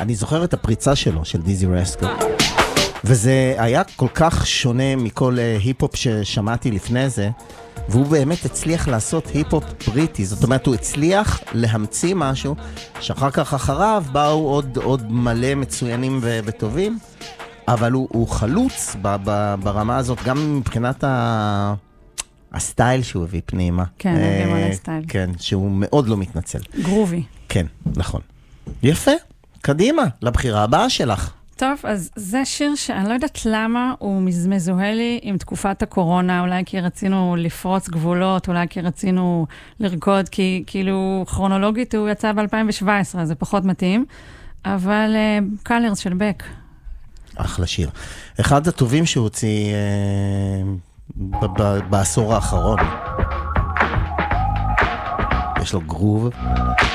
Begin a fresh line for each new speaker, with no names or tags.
אני זוכר את הפריצה שלו, של דיזי רסקו, וזה היה כל כך שונה מכל היפ-הופ ששמעתי לפני זה, והוא באמת הצליח לעשות היפ-הופ בריטי, זאת אומרת, הוא הצליח להמציא משהו, שאחר כך אחריו באו עוד מלא מצוינים וטובים, אבל הוא חלוץ ברמה הזאת, גם מבחינת הסטייל שהוא הביא פנימה.
כן, הביא מלא סטייל.
כן, שהוא מאוד לא מתנצל.
גרובי.
כן, נכון. יפה, קדימה, לבחירה הבאה שלך.
טוב, אז זה שיר שאני לא יודעת למה הוא מזוהה לי עם תקופת הקורונה, אולי כי רצינו לפרוץ גבולות, אולי כי רצינו לרקוד, כי כאילו כרונולוגית הוא יצא ב-2017, אז זה פחות מתאים, אבל קלרס של בק.
אחלה שיר. אחד הטובים שהוציא בעשור האחרון. יש לו גרוב.